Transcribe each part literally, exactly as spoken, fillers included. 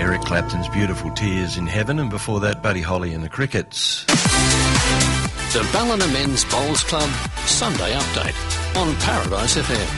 Eric Clapton's Beautiful Tears in Heaven, and before that, Buddy Holly and the Crickets. The Ballina Men's Bowls Club Sunday Update on Paradise F M.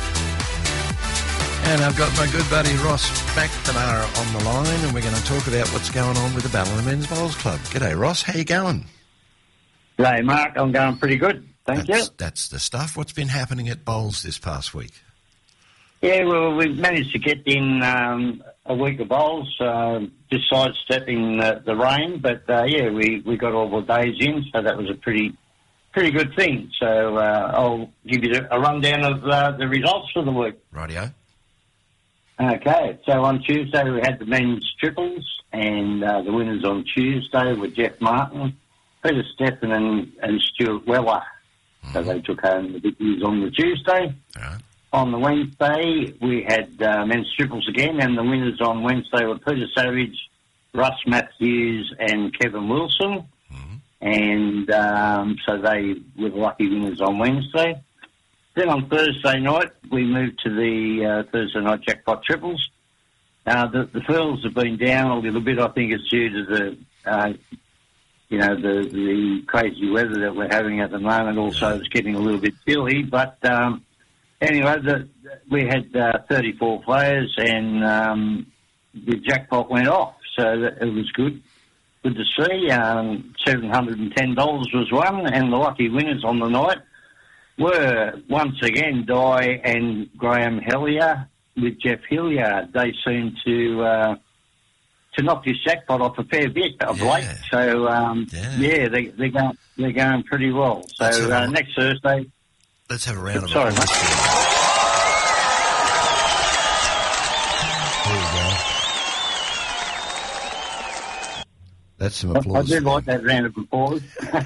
And I've got my good buddy Ross McNamara on the line, and we're going to talk about what's going on with the Ballina Men's Bowls Club. G'day, Ross. How you going? G'day, Mark. I'm going pretty good. Thank that's, you. That's the stuff. What's been happening at Bowls this past week? Yeah, well, we've managed to get in um, a week of bowls, uh, just sidestepping the, the rain. But, uh, yeah, we, we got all the days in, so that was a pretty pretty good thing. So uh, I'll give you a rundown of uh, the results for the week. Rightio. Okay, so on Tuesday we had the men's triples, and uh, the winners on Tuesday were Jeff Martin, Peter Steffen and, and Stuart Weller. Mm-hmm. So they took home the victories on the Tuesday. All right. On the Wednesday, we had uh, men's triples again, and the winners on Wednesday were Peter Savage, Russ Matthews, and Kevin Wilson. Mm-hmm. And um, so they were the lucky winners on Wednesday. Then on Thursday night, we moved to the uh, Thursday night jackpot triples. Uh, the, the fields have been down a little bit. I think it's due to the, uh, you know, the, the crazy weather that we're having at the moment. Also, it's getting a little bit chilly, but... Um, Anyway, the, we had uh, thirty-four players, and um, the jackpot went off, so that, it was good. Good to see. Um, seven hundred ten dollars was won, and the lucky winners on the night were, once again, Di and Graham Hellier with Jeff Hilliard. They seem to uh, to knock this jackpot off a fair bit of yeah. late. So, um, yeah, yeah they, they're, going, they're going pretty well. So uh, next Thursday... Let's have a round of Sorry, applause. There you go. That's some applause. I, I do like that round of applause.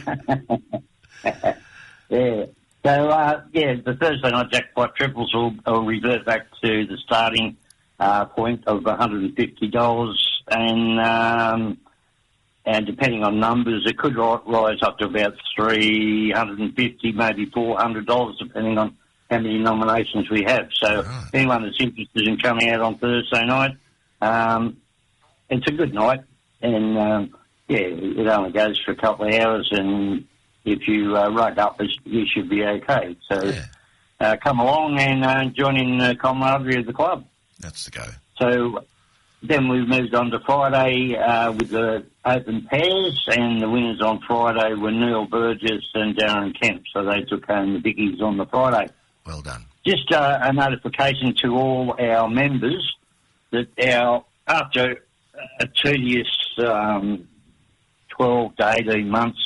yeah. So, uh, yeah, the Thursday night jackpot triples will, will revert back to the starting uh, point of one hundred fifty dollars, and um, and depending on numbers, it could rise up to about three hundred fifty dollars, maybe four hundred dollars, depending on how many nominations we have. So right. anyone that's interested in coming out on Thursday night, um, it's a good night. And, um, yeah, it only goes for a couple of hours, and if you uh, rock up, you should be okay. So yeah. uh, come along and uh, join in the camaraderie of the club. That's the go. So... Then we moved on to Friday uh, with the open pairs, and the winners on Friday were Neil Burgess and Darren Kemp, so they took home the biggies on the Friday. Well done. Just uh, a notification to all our members that our after a tedious um, twelve to eighteen months,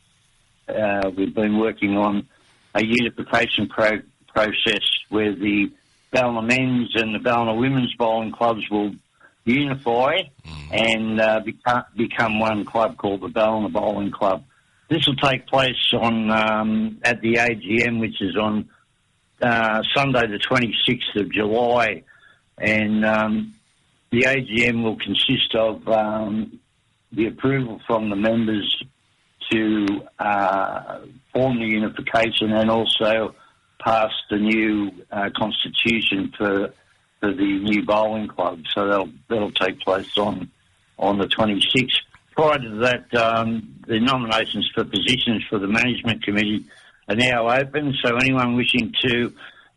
uh, we've been working on a unification pro- process where the Ballina men's and the Ballina women's bowling clubs will unify mm. and uh, become, become one club called the Ballina Bowling Club. This will take place on um, at the A G M, which is on uh, Sunday the twenty-sixth of July, and um, the A G M will consist of um, the approval from the members to uh, form the unification and also pass the new uh, constitution for for the new bowling club. So that'll that'll take place on on the twenty-sixth. Prior to that, um, the nominations for positions for the management committee are now open. So anyone wishing to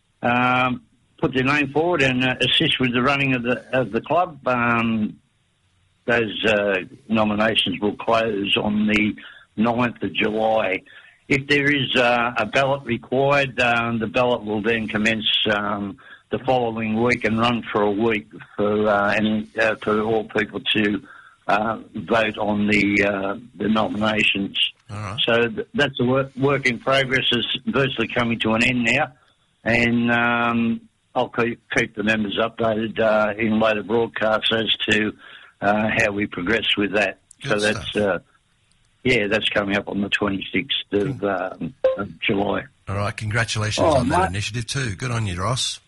um, put their name forward and uh, assist with the running of the of the club, um, those uh, nominations will close on the ninth of July. If there is uh, a ballot required, um, the ballot will then commence Um, the following week and run for a week for uh, any uh, for all people to uh, vote on the uh, the nominations. All right. So th- that's a work, work in progress. It's virtually coming to an end now, and um, I'll keep, keep the members updated uh, in later broadcasts as to uh, how we progress with that. Good so that's uh, yeah, that's coming up on the twenty-sixth of, um, of July. All right, congratulations oh, on that mate. initiative too. Good on you, Ross.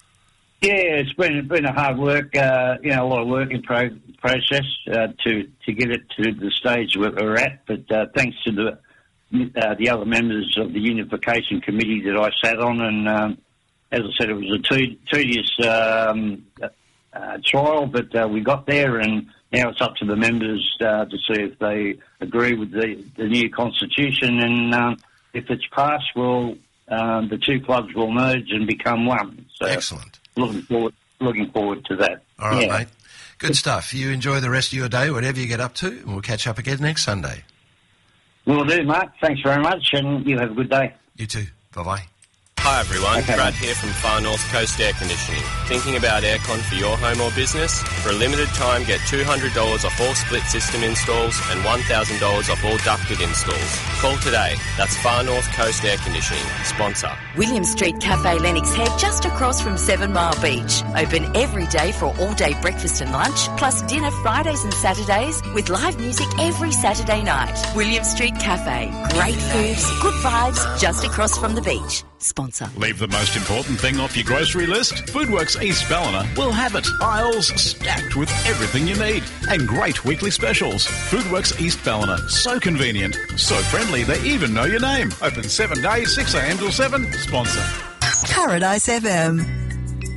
Yeah, it's been been a hard work, uh, you know, a lot of work in pro- process uh, to to get it to the stage where we're at. But uh, thanks to the uh, the other members of the unification committee that I sat on, and um, as I said, it was a te- tedious um, uh, trial, but uh, we got there, and now it's up to the members uh, to see if they agree with the, the new constitution, and um, if it's passed, we'll, um, the two clubs will merge and become one. So excellent. Looking forward, looking forward to that. All right, yeah. mate. Good stuff. You enjoy the rest of your day, whatever you get up to, and we'll catch up again next Sunday. Will do, Mark. Thanks very much, and you have a good day. You too. Bye-bye. Hi everyone, Okay. Brad here from Far North Coast Air Conditioning. Thinking about aircon for your home or business? For a limited time, get two hundred dollars off all split system installs and one thousand dollars off all ducted installs. Call today. That's Far North Coast Air Conditioning, sponsor. William Street Cafe Lennox Head, just across from Seven Mile Beach. Open every day for all-day breakfast and lunch, plus dinner Fridays and Saturdays, with live music every Saturday night. William Street Cafe. Great foods, good vibes, just across from the beach. Sponsor. Leave the most important thing off your grocery list. Foodworks East Ballina will have it. Aisles stacked with everything you need. And great weekly specials. Foodworks East Ballina. So convenient. So friendly, they even know your name. Open seven days, six a.m. till seven. Sponsor. Paradise F M.